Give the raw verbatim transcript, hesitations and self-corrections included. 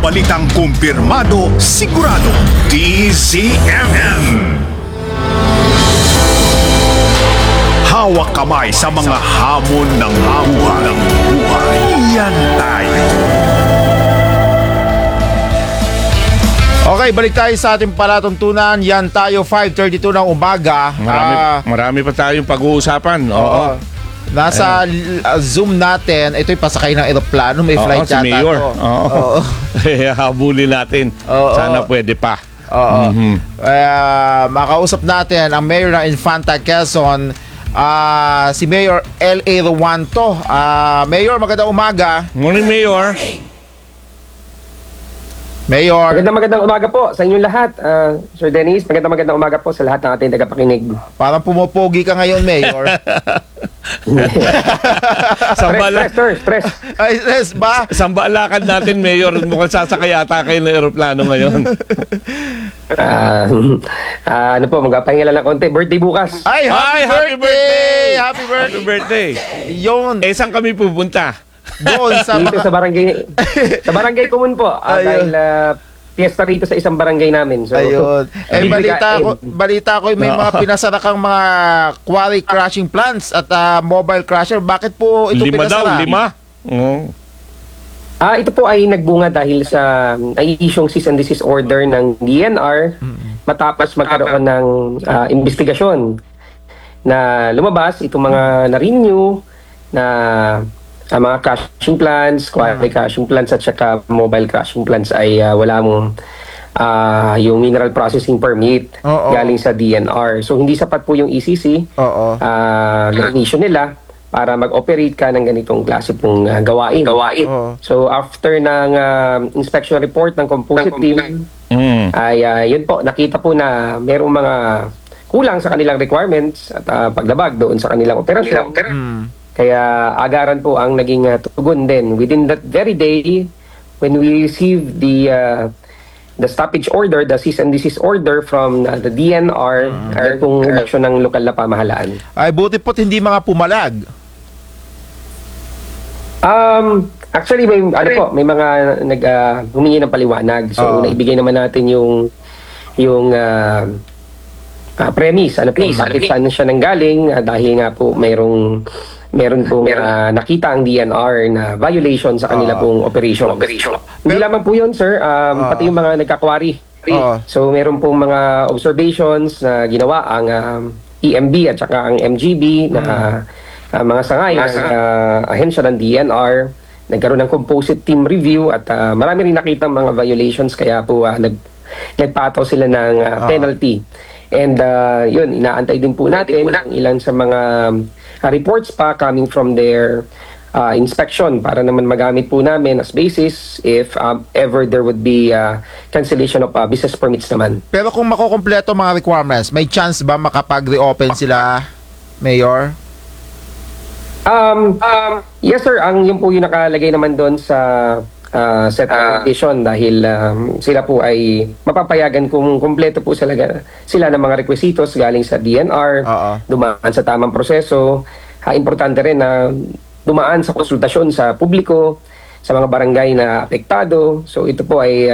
balitang kumpirmado, sigurado. D Z M M. Hawak kamay sa mga hamon ng buhay. Ng buhay. Yan tayo. Okay, balik tayo sa ating palatuntunan. Yan tayo, five thirty-two ng umaga. Marami, Ah, marami pa tayong pag-uusapan. Oo. oo. Nasa uh, Zoom natin, ito'y pasakay ng eroplano. May Oo, flight si yata Mayor. to. Oo. Oo. Kaya habulin natin. Oo. Sana pwede pa. Oo. Mhm. Kaya makausap natin ang Mayor ng Infanta Quezon, ah, si Mayor L A Ruanto. Ah, Mayor, magandang umaga. Morning, Mayor. Mayor. Magandang magandang umaga po sa inyong lahat. Uh, Sir Dennis, magandang magandang umaga po sa lahat ng ating tagapakinig. Parang pumopogi ka ngayon, Mayor. Sambala, Stress, sir, stress. Ay, yes ba? sambalakan natin, Mayor. Mukhang sasakay ata kayo ng aeroplano ngayon. Ah, ah, ano po, magpapahinga lang ng konti. Birthday bukas. Ay, happy, Ay, happy birthday! birthday! Happy birthday! Happy birthday. Yun, Eh, saan kami pupunta? doon sa Dito mga... sa barangay, sa barangay Kumun po. Ah, Ayun. dahil ah, fiesta rito sa isang barangay namin. So, Ayun. Eh, bibigay- balita ko, eh, balita ko may mga pinasara kang mga quarry crushing plants at ah, mobile crusher. Bakit po ito Lima daw, pinasara? lima. Oo. Ah, ito po ay nagbunga dahil sa nai-issue'ng cease and desist order ng D N R matapos magkaroon ng ah, investigasyon na lumabas itong mga na-renew na ah, mga crushing plants, quarry crushing plants at saka mobile crushing plants ay ah, wala mong ah, yung mineral processing permit Oo. galing sa D N R. So hindi sapat po yung E C C Oo. uh, issue nila para mag-operate ka ng ganitong klase pong ah, gawain. gawain. Oo. So after ng ah, inspection report ng composite team, Mm. ay ah, yun po, nakita po na merong mga kulang sa kanilang requirements at ah, paglabag doon sa kanilang operasyon. Hmm. Kaya agaran po ang naging ah, tugon din. Within that very day, when we received the uh, the stoppage order, the cease and desist order from uh, the D N R, uh, kung aksyon ng lokal na pamahalaan. Ay, buti po't hindi mga pumalag. Um, actually may ano po, may mga nag uh, humingi ng paliwanag. So Oo. naibigay naman natin yung yung uh, uh, premise, ano po, bakit saan siya nanggaling uh, dahil nga po mayroong meron pong uh, nakita ang D N R na violation sa kanila Oo. pong operation. operation. Hindi lamang po yun, sir, um, Oo. pati yung mga nagkakwari. Oo. So meron pong mga observations na ginawa ang um, E M B at saka ang M G B na uh, mga sangay ng uh, ahensya ng D N R. Nagkaroon ng composite team review at uh, marami rin nakita mga violations kaya po uh, nag nagpataw sila ng uh, Oo. penalty. And uh, yun, inaantay din po natin ang ilan sa mga uh, reports pa coming from their uh, inspection para naman magamit po namin as basis if um, ever there would be uh, cancellation of uh, business permits naman. Pero kung makukumpleto mga requirements, may chance ba makapag-reopen sila, Mayor? Um, um, yes sir, ang yun po yung nakalagay naman doon sa uh, set of condition dahil um, sila po ay mapapayagan kung kumpleto po sila, sila ng mga requisitos galing sa D N R, Oo. dumaan sa tamang proseso. Ha, importante rin na dumaan sa konsultasyon sa publiko, sa mga barangay na apektado. So ito po ay